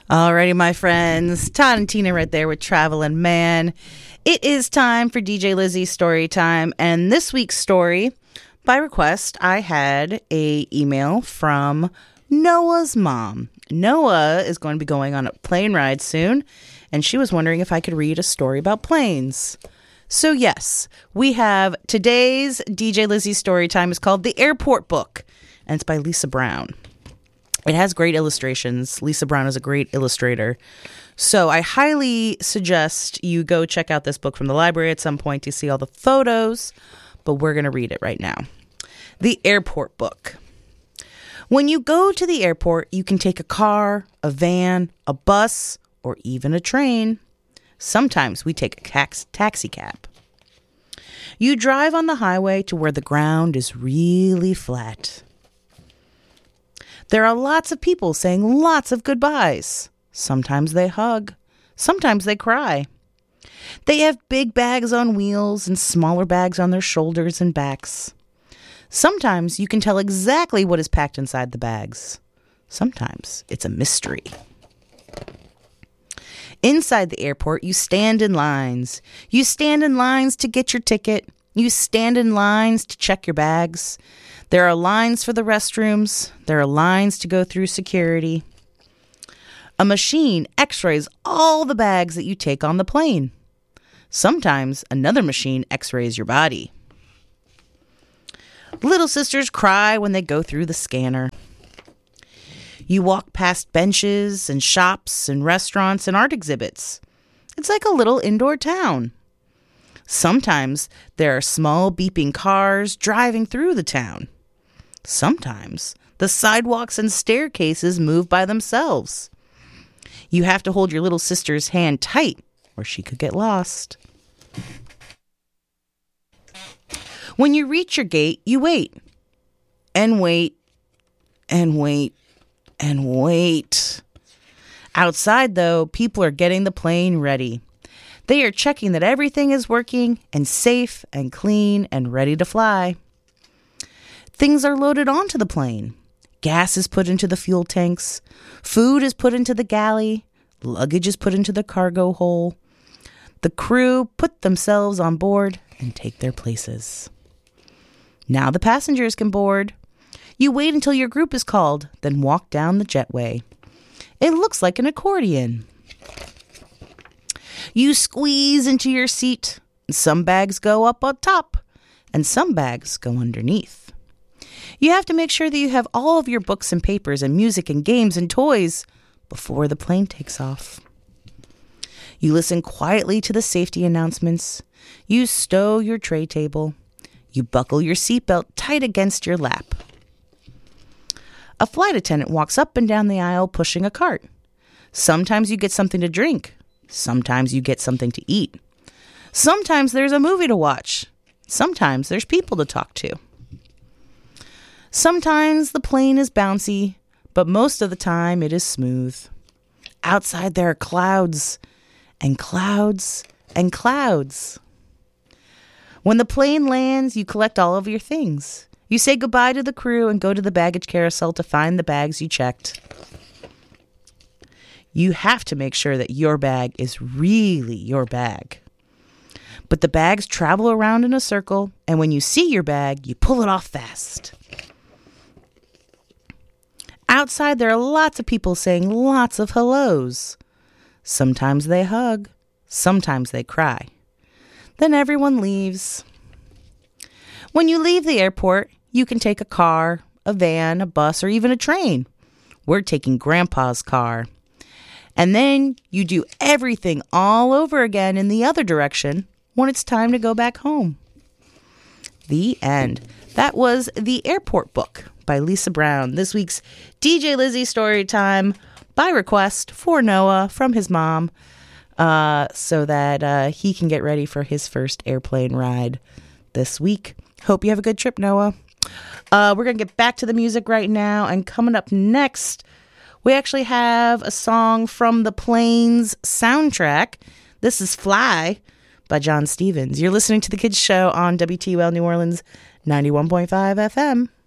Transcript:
Alrighty, my friends. Todd and Tina right there with Traveling Man. It is time for DJ Lizzie's story time. And this week's story, by request, I had a email from Noah's mom. Noah is going to be going on a plane ride soon, and she was wondering if I could read a story about planes. So yes, we have today's DJ Lizzie's story time is called The Airport Book, and it's by Lisa Brown. It has great illustrations. Lisa Brown is a great illustrator. So I highly suggest you go check out this book from the library at some point to see all the photos, but we're going to read it right now. The Airport Book. When you go to the airport, you can take a car, a van, a bus, or even a train. Sometimes we take a taxi cab. You drive on the highway to where the ground is really flat. There are lots of people saying lots of goodbyes. Sometimes they hug. Sometimes they cry. They have big bags on wheels and smaller bags on their shoulders and backs. Sometimes you can tell exactly what is packed inside the bags. Sometimes it's a mystery. Inside the airport, you stand in lines. You stand in lines to get your ticket. You stand in lines to check your bags. There are lines for the restrooms. There are lines to go through security. A machine x-rays all the bags that you take on the plane. Sometimes another machine x-rays your body. Little sisters cry when they go through the scanner. You walk past benches and shops and restaurants and art exhibits. It's like a little indoor town. Sometimes there are small beeping cars driving through the town. Sometimes the sidewalks and staircases move by themselves. You have to hold your little sister's hand tight or she could get lost. When you reach your gate, you wait. And wait. And wait. And wait. Outside, though, people are getting the plane ready. They are checking that everything is working and safe and clean and ready to fly. Things are loaded onto the plane. Gas is put into the fuel tanks. Food is put into the galley. Luggage is put into the cargo hold. The crew put themselves on board and take their places. Now the passengers can board. You wait until your group is called, then walk down the jetway. It looks like an accordion. You squeeze into your seat. Some bags go up on top, and some bags go underneath. You have to make sure that you have all of your books and papers and music and games and toys before the plane takes off. You listen quietly to the safety announcements. You stow your tray table. You buckle your seatbelt tight against your lap. A flight attendant walks up and down the aisle pushing a cart. Sometimes you get something to drink. Sometimes you get something to eat. Sometimes there's a movie to watch. Sometimes there's people to talk to. Sometimes the plane is bouncy, but most of the time it is smooth. Outside there are clouds and clouds and clouds. When the plane lands, you collect all of your things. You say goodbye to the crew and go to the baggage carousel to find the bags you checked. You have to make sure that your bag is really your bag. But the bags travel around in a circle, and when you see your bag, you pull it off fast. Outside, there are lots of people saying lots of hellos. Sometimes they hug. Sometimes they cry. Then everyone leaves. When you leave the airport, you can take a car, a van, a bus, or even a train. We're taking Grandpa's car. And then you do everything all over again in the other direction when it's time to go back home. The end. That was The Airport Book by Lisa Brown. This week's DJ Lizzie story time by request for Noah from his mom so that he can get ready for his first airplane ride this week. Hope you have a good trip, Noah. We're going to get back to the music right now, and coming up next, we actually have a song from the Planes soundtrack. This is Fly by John Stevens. You're listening to The Kids Show on WTUL New Orleans 91.5 FM.